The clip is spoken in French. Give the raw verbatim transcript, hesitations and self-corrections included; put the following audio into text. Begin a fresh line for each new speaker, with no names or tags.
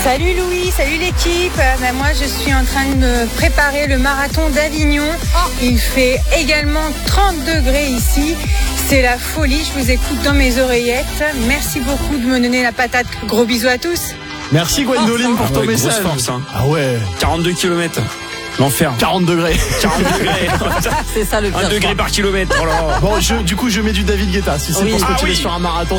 Salut Louis, salut l'équipe. Ben moi je suis en train de me préparer le marathon d'Avignon. Oh. Il fait également trente degrés ici. C'est la folie, je vous écoute dans mes oreillettes. Merci beaucoup de me donner la patate. Gros bisous à tous.
Merci Gwendoline pour
ah
ton
ouais,
message.
Force, hein.
Ah ouais.
quarante-deux kilomètres. L'enfer.
quarante degrés.
quarante degrés.
C'est ça le pire.
un degré par kilomètre. Oh là là.
Bon, je, du coup, je mets du David Guetta. Si c'est
oui.
pour se
ah
motiver
oui.
sur un marathon.